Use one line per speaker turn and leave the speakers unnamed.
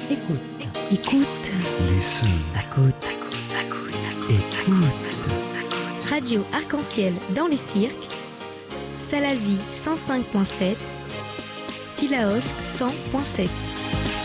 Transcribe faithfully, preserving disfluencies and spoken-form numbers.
Écoute, écoute,
Listen.
écoute,
Écoute.
Radio Arc-en-Ciel dans les cirques, Salazie cent cinq virgule sept, Sillaos cent virgule sept.